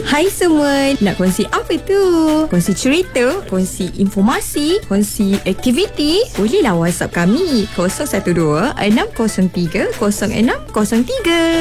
Hai semua, nak kongsi apa tu? Kongsi cerita, kongsi informasi, kongsi aktiviti? Bolehlah WhatsApp kami 012 603 0603.